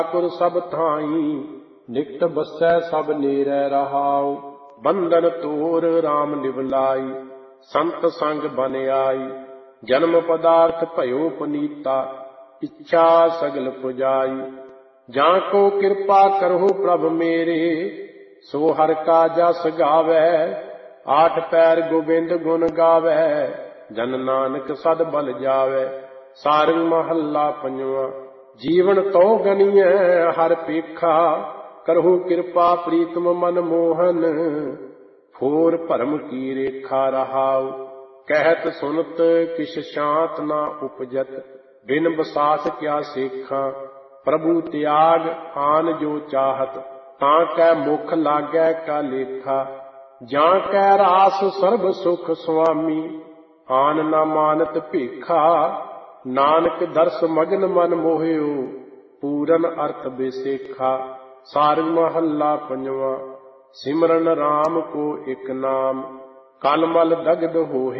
ठाकुर सब थाई, निकट बसै सब नेरै रहाओ। बंधन तोर राम निवलाई, संत संग बन आई। जन्म पदार्थ भयो पुनीता, इच्छा सगल पुजाई। जाको कृपा करहु प्रभ मेरे, सो हर का जस गावै। आठ पैर गोबिंद गुण गावै, जन नानक सद बल जावै। सारंग महला पंजवा। जीवन तो गनिय हर पेखा, करहु कृपा प्रीतम मन मोहन। फोर भरम की रेखा रहाउ, कहत सुनत किछ शांत ना उपजत। बिन बसास क्या सेखा, प्रभु त्याग आन जो चाहत। तां कै मुख लागै का लेखा, जां कै रास सर्ब सुख स्वामी। आन न मानत भीखा, नानक दर्श मगन मन मोहियो। पूरन अर्थ बेसेखा। सारंग महला पंजवा। सिमरन राम को एक नाम, कलमल दग्ध होहे